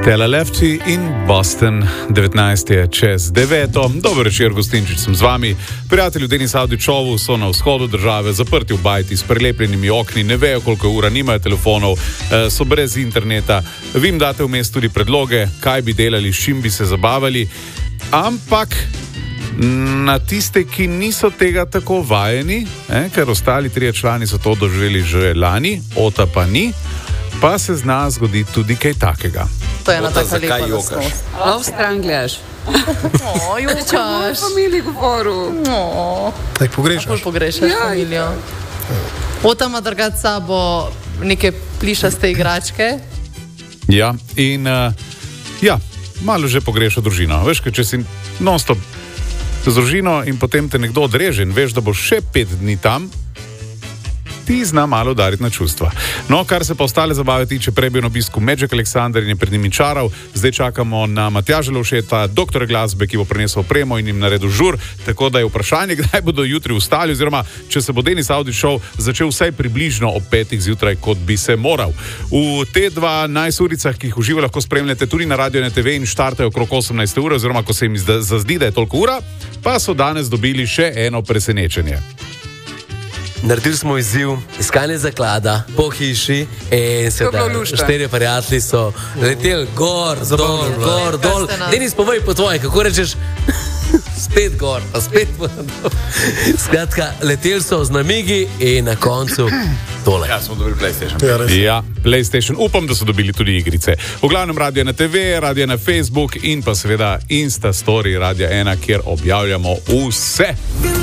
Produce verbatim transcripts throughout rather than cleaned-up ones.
Stella Lefty in Boston, devetnajst je čez deveto. Dober večer, Gostinčič sem z vami. Prijatelji v Denis Avdićovu so na vzhodu države, zaprti v bajti s prelepljenimi okni, ne vejo koliko ura, nimajo telefonov, so brez interneta. Vi jim date vmes tudi predloge, kaj bi delali, s čim bi se zabavali, ampak na tiste, ki niso tega tako vajeni, eh, ker ostali trije člani so to doživeli že lani, Ota pa ni, pa se zna zgoditi tudi kaj takega. To je ena taka lepa lasnost. Lov stran gledaš. O, jokaš. Po familiji govoru. O. Tako pogrešaš. Kako pogrešaš Ja. familijo? Ota ima drgat sabo neke plišaste igračke. Ja, in uh, ja, malo že pogreša družino. Veš, ker če si non-stop z družino in potem te nekdo odreže in veš, da boš še pet dni tam, ti zna malo udariti na čustva. No, kar se pa ostale zabave tiče, prej bil na obisku Magic Alexander in je pred njimi čaral, zdaj čakamo na Matjaža Lovšeta, doktor glasbe, ki bo prinesel opremo in jim naredil žur, tako da je vprašanje, kdaj bodo jutri vstali, oziroma če se bo Denis Avdićov začel vsaj približno ob petih zjutraj, kot bi se moral. V te dva najsuricah, ki jih uživo lahko spremljate tudi na Radio N T V in štartajo okrog osemnajste ure, oziroma ko se jim zazdi, da je toliko ura, pa so danes dobili še eno presenečenje. Naredili smo izziv iskanje zaklada po hiši in se da štiri prijatelji so leteli gor, dol, gor, dol. Denis, povej po tvoje, kako rečeš? Spet gor, pa spet dol. Skratka, leteli so z namigi in na koncu tole. Ja, smo dobili PlayStation. Ja, res. Ja, PlayStation. Upam, da so dobili tudi igrice. V glavnem Radio na T V, Radio na Facebook in pa seveda Insta Story Radio ena, kjer objavljamo vse.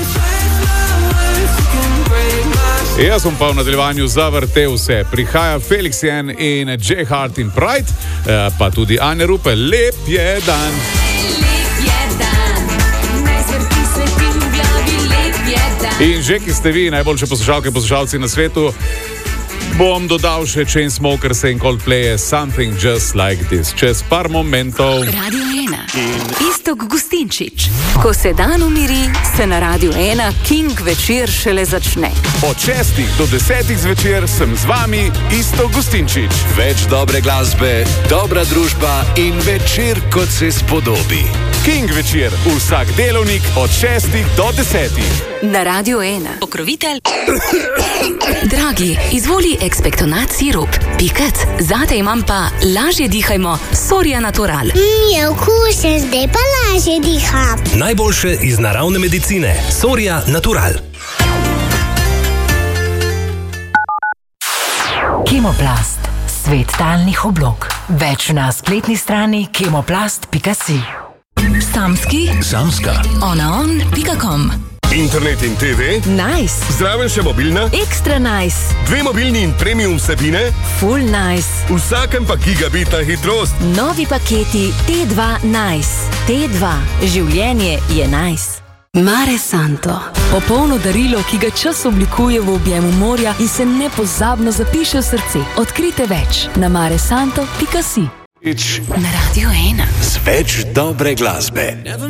Jaz bom pa v nadaljevanju zavrtel vse. Prihaja Felix Jen in J. Hart in Pride, pa tudi Ane Rupe. Lep je dan. Lep je dan, naj zvrti se ti v glavi, lep je dan. In že, ki ste vi najboljše poslušalke in poslušalci na svetu, bom dodal še Chainsmokers in Coldplay, Something Just Like This. Čez par momentov. Radio ena. Iztok Gustinčič. Ko se dan umiri, se na Radio ena King večer šele začne. Od šestih do desetih zvečer sem z vami, Iztok Gustinčič. Več dobre glasbe, dobra družba in večer, kot se spodobi. King večer, vsak delovnik od šestih do desetih. Na Radio ena. Pokrovitelj. Dragi, izvoli ekspektonat sirup. Pikat, zate imam pa lažje dihajmo, Soria Natural. Je okusen, zdaj pa lažje diham. Najboljše iz naravne medicine. Soria Natural. Kemoplast. Svet talnih oblog. Več na spletni strani kemoplast pika si. Samski. Samska. onaon pika com. Internet in T V? Nice. Zraven še mobilna? Ekstra nice. Dve mobilni in premium vsebine? Full nice. Vsakem pa gigabitna hitrost. Novi paketi T dva Nice. T dva. Življenje je nice. Mare Santo. Popolno darilo, ki ga čas oblikuje v objemu morja in se nepozabno zapiše v srce. Odkrite več na mare santo pika si. Na Radio ena. Z več dobre glasbe.